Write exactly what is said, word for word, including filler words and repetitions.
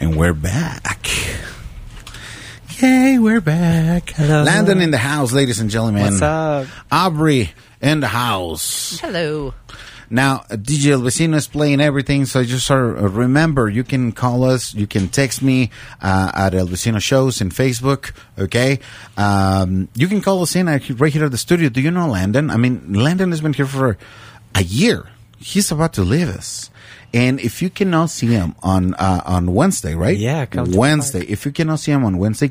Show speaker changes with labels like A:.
A: And we're back. Yay, we're back.
B: Hello.
A: Landon in the house, ladies and gentlemen.
B: What's up?
A: Aubrey in the house.
C: Hello.
A: Now, D J El Vecino is playing everything, so just sort of remember, you can call us, you can text me uh, at El Vecino Shows in Facebook, okay? Um, you can call us in uh, right here at the studio. Do you know Landon? I mean, Landon has been here for a year. He's about to leave us. And if you cannot see him on uh, on Wednesday, right?
B: Yeah, come to
A: Wednesday. If you cannot see him on Wednesday,